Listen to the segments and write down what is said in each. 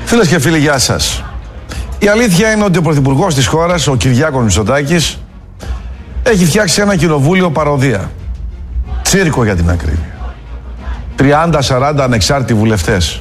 Φίλες και φίλοι, γεια σας. Η αλήθεια είναι ότι ο πρωθυπουργός της χώρας, ο Κυριάκος Μητσοτάκης, έχει φτιάξει ένα κοινοβούλιο παροδία. Τσίρκο για την ακρίβεια. 30-40 ανεξάρτητοι βουλευτές.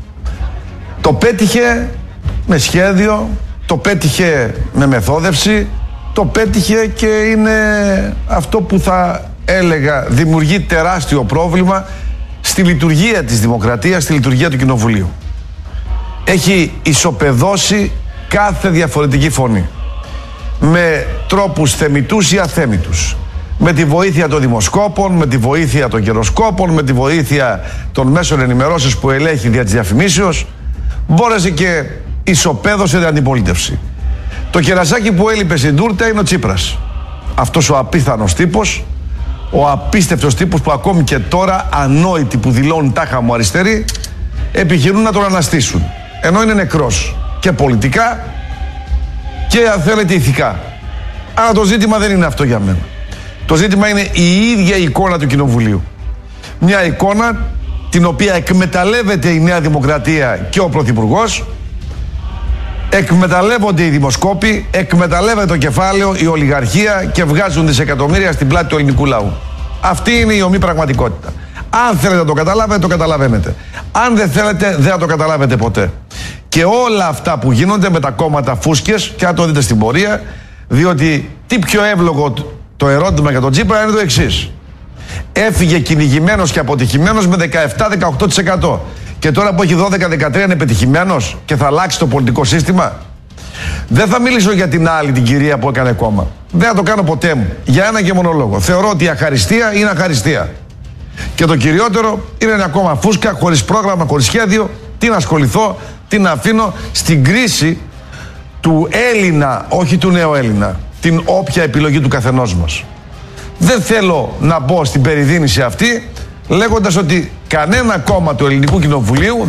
Το πέτυχε με σχέδιο, το πέτυχε με μεθόδευση, το πέτυχε και είναι αυτό που θα έλεγα δημιουργεί τεράστιο πρόβλημα στη λειτουργία της δημοκρατίας, στη λειτουργία του κοινοβουλίου. Έχει ισοπεδώσει κάθε διαφορετική φωνή με τρόπους θεμιτούς ή αθέμιτους, με τη βοήθεια των δημοσκόπων, με τη βοήθεια των καιροσκόπων, με τη βοήθεια των μέσων ενημερώσεως που ελέγχει δια της διαφημίσεως, μπόρεσε και ισοπαίδωσε την αντιπολίτευση. Το κερασάκι που έλειπε στην τούρτα είναι ο Τσίπρας. Αυτός ο απίθανος τύπος, ο απίστευτος τύπος που ακόμη και τώρα ανόητοι που δηλώνουν τάχα μου αριστεροί επιχειρούν να τον αναστήσουν, ενώ είναι νεκρός και πολιτικά και αν θέλετε ηθικά. Αλλά το ζήτημα δεν είναι αυτό για μένα. Το ζήτημα είναι η ίδια η εικόνα του κοινοβουλίου. Μια εικόνα την οποία εκμεταλλεύεται η Νέα Δημοκρατία και ο Πρωθυπουργός, εκμεταλλεύονται οι δημοσκόποι, εκμεταλλεύεται το κεφάλαιο, η ολιγαρχία και βγάζουν δισεκατομμύρια στην πλάτη του ελληνικού λαού. Αυτή είναι η ομή πραγματικότητα. Αν θέλετε να το καταλάβετε, το καταλαβαίνετε. Αν δεν θέλετε, δεν θα το καταλάβετε ποτέ. Και όλα αυτά που γίνονται με τα κόμματα φούσκες, και αν το δείτε στην πορεία, διότι τι πιο εύλογο το ερώτημα για τον Τσίπρα είναι το εξής. Έφυγε κυνηγημένος και αποτυχημένος με 17-18%. Και τώρα που έχει 12-13 είναι πετυχημένος και θα αλλάξει το πολιτικό σύστημα. Δεν θα μιλήσω για την άλλη την κυρία που έκανε κόμμα. Δεν θα το κάνω ποτέ μου. Για ένα και μόνο λόγο. Θεωρώ ότι η αχαριστία είναι αχαριστία. Και το κυριότερο είναι ένα κόμμα φούσκα, χωρίς πρόγραμμα, χωρίς σχέδιο. Τι να ασχοληθώ, τι να αφήνω στην κρίση του Έλληνα, όχι του νέου Έλληνα. Την όποια επιλογή του καθενός μας. Δεν θέλω να μπω στην περιδίνηση αυτή, λέγοντας ότι κανένα κόμμα του Ελληνικού Κοινοβουλίου